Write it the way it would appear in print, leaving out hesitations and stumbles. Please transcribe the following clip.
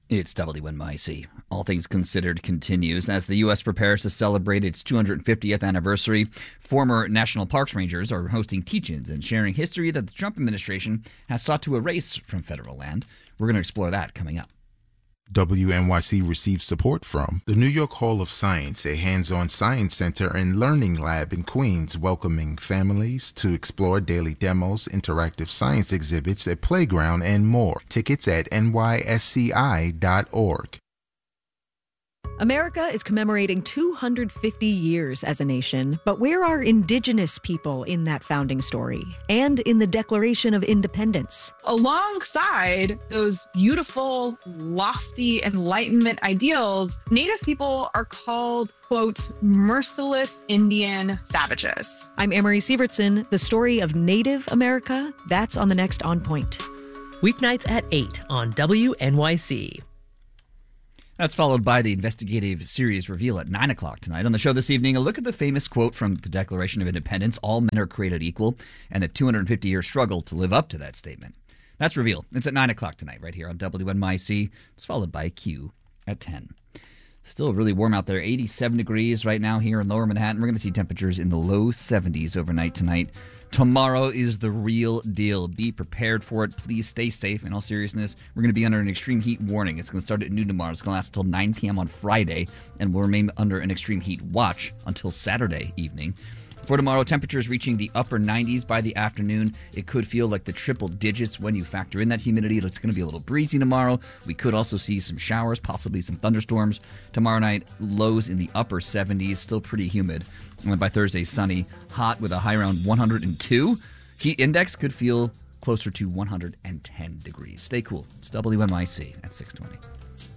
It's WNYC. All Things Considered continues as the U.S. prepares to celebrate its 250th anniversary. Former National Parks Rangers are hosting teach-ins and sharing history that the Trump administration has sought to erase from federal land. We're going to explore that coming up. WNYC receives support from the New York Hall of Science, a hands-on science center and learning lab in Queens, welcoming families to explore daily demos, interactive science exhibits, a playground, and more. Tickets at nysci.org. America is commemorating 250 years as a nation, but where are indigenous people in that founding story and in the Declaration of Independence? Alongside those beautiful, lofty Enlightenment ideals, Native people are called, quote, merciless Indian savages. I'm Amory Sievertson. The story of Native America, that's on the next On Point. Weeknights at 8 on WNYC. That's followed by the investigative series reveal at 9 o'clock tonight. On the show this evening, a look at the famous quote from the Declaration of Independence, all men are created equal, and the 250-year struggle to live up to that statement. That's reveal. It's at 9 o'clock tonight right here on WNYC. It's followed by Q at 10. Still really warm out there, 87 degrees right now here in lower Manhattan. We're going to see temperatures in the low 70s overnight tonight. Tomorrow is the real deal. Be prepared for it. Please stay safe. In all seriousness, we're going to be under an extreme heat warning. It's going to start at noon tomorrow. It's going to last until 9 p.m. on Friday, and will remain under an extreme heat watch until Saturday evening. For tomorrow, temperatures reaching the upper 90s by the afternoon. It could feel like the triple digits when you factor in that humidity. It's going to be a little breezy tomorrow. We could also see some showers, possibly some thunderstorms. Tomorrow night, lows in the upper 70s, still pretty humid. And then by Thursday, sunny, hot with a high around 102. Heat index could feel closer to 110 degrees. Stay cool. It's WNYC at 620.